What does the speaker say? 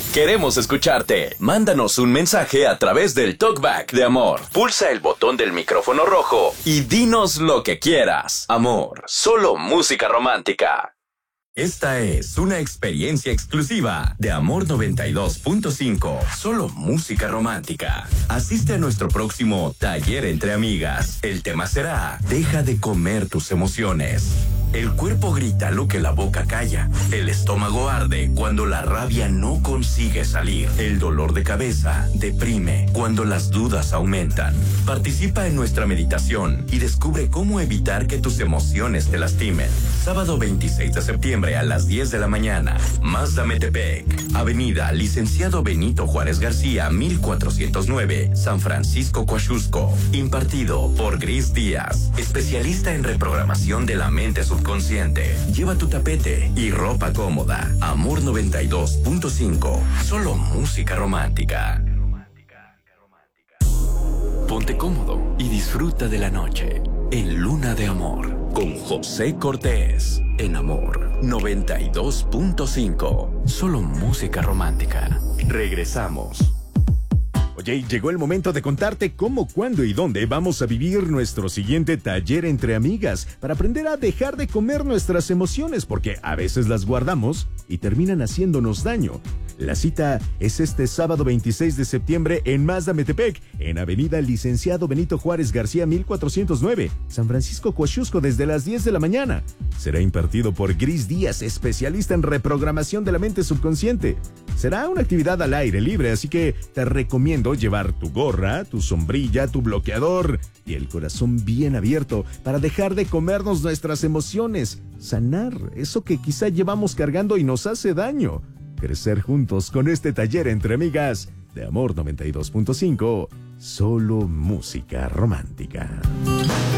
Queremos escucharte. Mándanos un mensaje a través del Talkback de Amor. Pulsa el botón del micrófono rojo y dinos lo que quieras. Amor, solo música romántica. Esta es una experiencia exclusiva de Amor 92.5. Solo música romántica. Asiste a nuestro próximo taller entre amigas. El tema será: deja de comer tus emociones. El cuerpo grita lo que la boca calla. El estómago arde cuando la rabia no consigue salir. El dolor de cabeza deprime cuando las dudas aumentan. Participa en nuestra meditación y descubre cómo evitar que tus emociones te lastimen. Sábado 26 de septiembre a las 10 de la mañana. Mazda Metepec, Avenida Licenciado Benito Juárez García, 1409, San Francisco, Coaxusco. Impartido por Gris Díaz, especialista en reprogramación de la mente subconsciente. Lleva tu tapete y ropa cómoda. Amor 92.5. Solo música romántica. Ponte cómodo y disfruta de la noche en Luna de Amor con José Cortés en Amor 92.5. Solo música romántica. Regresamos. Oye, llegó el momento de contarte cómo, cuándo y dónde vamos a vivir nuestro siguiente taller entre amigas para aprender a dejar de comer nuestras emociones, porque a veces las guardamos y terminan haciéndonos daño. La cita es este sábado 26 de septiembre en Mazda Metepec, en Avenida Licenciado Benito Juárez García 1409, San Francisco, Coaxusco, desde las 10 de la mañana. Será impartido por Gris Díaz, especialista en reprogramación de la mente subconsciente. Será una actividad al aire libre, así que te recomiendo llevar tu gorra, tu sombrilla, tu bloqueador y el corazón bien abierto para dejar de comernos nuestras emociones, sanar eso que quizá llevamos cargando y nos hace daño. Crecer juntos con este taller entre amigas de Amor 92.5, solo música romántica.